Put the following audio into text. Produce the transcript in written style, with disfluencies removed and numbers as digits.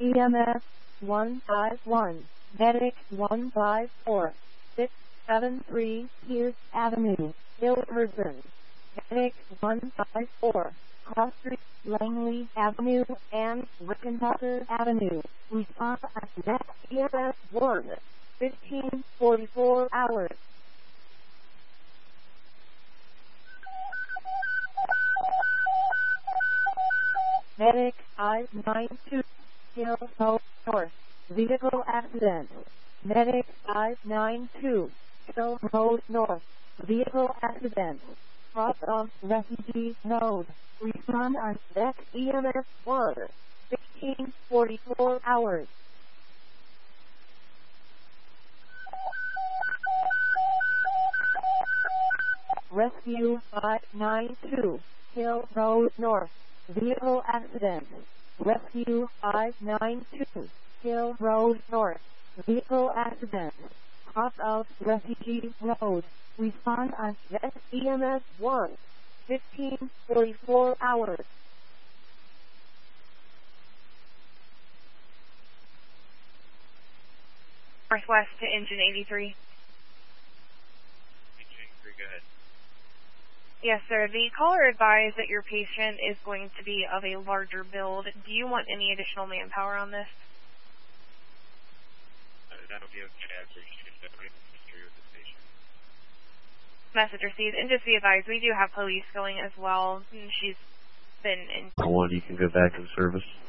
EMS 151, Medic 154, 673 Pierce Avenue, Hillerton. Medic 154, Cross Street, Langley Avenue, and Rickenbacker Avenue. Response at next EMS 1, 1544 hours. Medic 592, Hill Road North, vehicle accident. Medic 592, Hill Road North, vehicle accident. Cross of Refugee Road. Respond on next EMS 1, 1544 hours. Rescue 592, Hill Road North, vehicle accident. Rescue 592, Hill Road North, vehicle accident. Cross of Refugee Road. Respond on next EMS 1, 1544 hours. Northwest to engine 83. Engine 83, go ahead. Yes, sir. The caller advised that your patient is going to be of a larger build. Do you want any additional manpower on this? That'll be okay. I appreciate that. We have a history with the patient. Message received. And just be advised, we do have police going as well. She's been in... One, you can go back in service.